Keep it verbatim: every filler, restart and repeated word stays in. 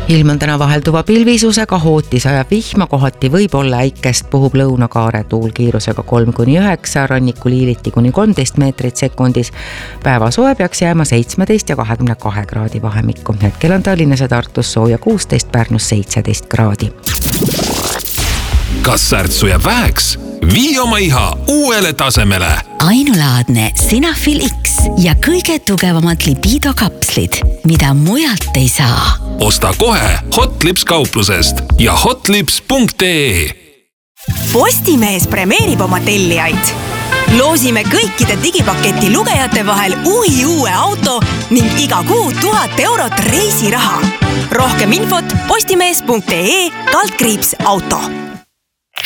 ilm on täna vahelduva pilvisusega, hootis ajab vihma, kohati võib olla äikest, puhub lõunakaare tuul kiirusega kolm kuni üheksa, rannikul hiiliti kuni kolmteist meetrit sekundis. Päeva soe peaks jääma seitsmeteist ja kahekümne kahe kraadi vahemikku. Hetkel on Tallinnas ja Tartus sooja kuusteist, Pärnus seitseteist kraadi. Kas särtsu jääb väheks? Vii oma iha uuele tasemele. Ainulaadne Sinafil X ja kõige tugevamad lipiidokapslid, mida mujalt ei saa. Osta kohe Hotlips kauplusest ja hotlips punkt ee. Postimees premeerib oma tellijaid. Loosime kõikide digipaketi lugejate vahel uhi uue auto ning iga kuu tuhat eurot reisiraha. Rohkem infot postimees punkt ee kaldkriips auto.